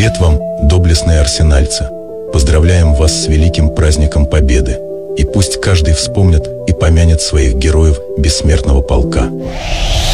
Привет вам, доблестные арсенальцы! Поздравляем вас с великим праздником Победы! И пусть каждый вспомнит и помянет своих героев бессмертного полка.